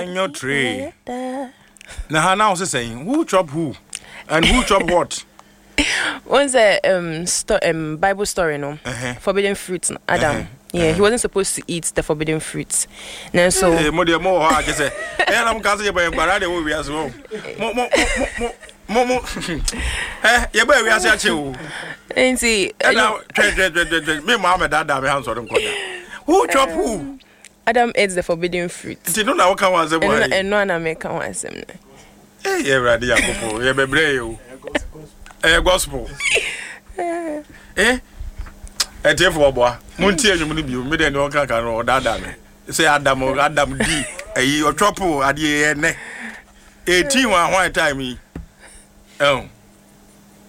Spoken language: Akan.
In your tray. Now, now, saying who chop who and who chop what? Once a Bible story, no, forbidden fruits. Adam, yeah, he wasn't supposed to eat the forbidden fruits. Now, so I just say, I'm casting about Barada will be as well. Momo, your baby has a chill. And see, me, Mamma, that house or who chop who? Adam eats the forbidden fruits. You don't know how was a boy, and no one American was him. Eh, you're ready, you're brave. Gospel. Eh? A dear for boy. Muntia, you will be made and no can or Adam. Say Adam or Adam D. A your trouble at the end. 18 one time. Oh.